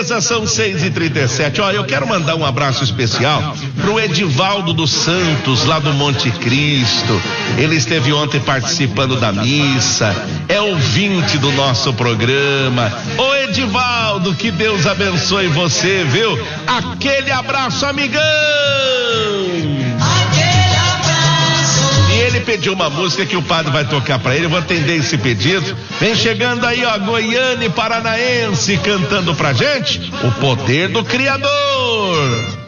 beleza, são 6h37. Ó, eu quero mandar um abraço especial pro Edivaldo dos Santos, lá do Monte Cristo. Ele esteve ontem participando da missa, é ouvinte do nosso programa. Ô Edivaldo, que Deus abençoe você, viu? Aquele abraço, amigão! E ele pediu uma música que o padre vai tocar pra ele, eu vou atender esse pedido. Vem chegando aí, ó, Goiânia e Paranaense cantando pra gente o poder do Criador.